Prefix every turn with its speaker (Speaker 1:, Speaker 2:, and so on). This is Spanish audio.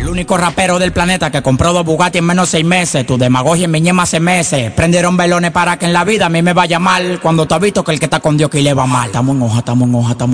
Speaker 1: El único rapero del planeta que compró 2 Bugatti en menos de 6 meses. Tu demagogia en mi ñema hace meses. Prendieron velones para que en la vida a mí me vaya mal. Cuando tú has visto que el que está con Dios que le va mal. Estamos en hoja, estamos en hoja, estamos